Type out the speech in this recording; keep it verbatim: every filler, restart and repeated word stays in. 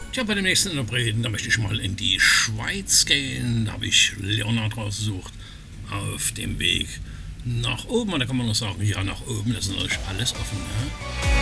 Tja, bei dem nächsten Interpreten, da möchte ich mal in die Schweiz gehen. Da habe ich Leonard rausgesucht. Auf dem Weg nach oben. Und da kann man noch sagen, ja, nach oben ist natürlich alles offen. Ne?